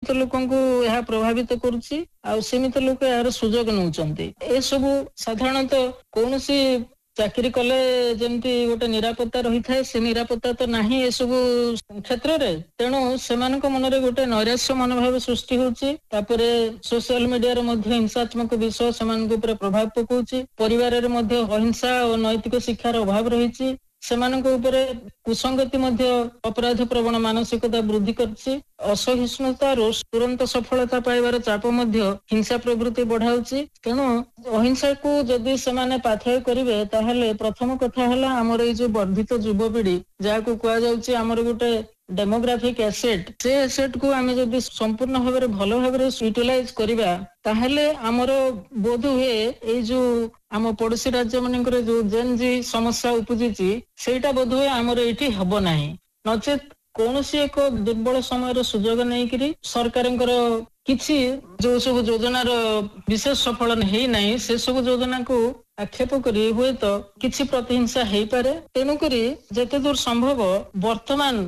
सीमित लोकों को यह प्रभावित करुच्ची आ सीमित लोक यार सुजोग नौचंती ए सब साधारणतः कौनसी चाकरी कले जमती गोटे निरापत्ता रही थाए से निरापत्ता तो नाही ए सब क्षेत्र रे तेणु सेमानक मनरे गोटे नैराश्य मनोभाव सृष्टि होची तापरे सोशल मीडिया रे मध्ये हिंसात्मक विषय सेमानक ऊपर प्रभाव पकाउची परिवार रे मध्ये अहिंसा और नैतिक शिक्षार अभाव रहिची सेमानक ऊपर कुसंगति मध्ये अपराध प्रवण मानसिकता वृद्धि करछि असहिष्णुता रोष तुरंत सफलता पाइबार चाप मध्ये हिंसा प्रवृत्ति बढ़ाउछि तेणु अहिंसा को जदि सेमाने पाथेय करिवे ताहले प्रथम कथा हला हमर ए जो वर्धित युवपीढ़ी जाको कुआ जाउछि हमर गोटे डेमोग्राफिक एसेट से एसेट को आमे जदि संपूर्ण भाव भल भाव यूटिलाइज करिबा ताहले हमर बोध हुए ए जो आम पड़ोसी राज्य मानकर जो जेन जी समस्या उपजिची सेटा बोध हुए हमर एठी हबो नाही नचेत कौनसी एक दुर्बल समय सुजोग नहीं करी सरकारंकर किछि जो सब योजनार विशेष सफल है नहीं से सब योजना को आक्षेप करी हुए तो किछि प्रतिहिंसा है पारे तेणु करी जेते दूर संभव वर्तमान